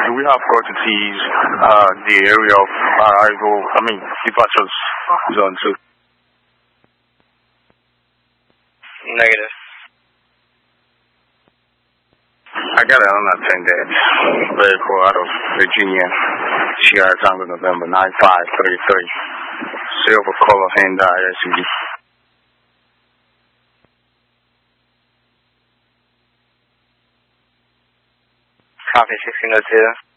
we have got to tease the area of arrival, departures zone 2. Negative. I got an unattended vehicle out of Virginia, Sierra Tango November 9533, silver color Hyundai SUV. Copy 1602.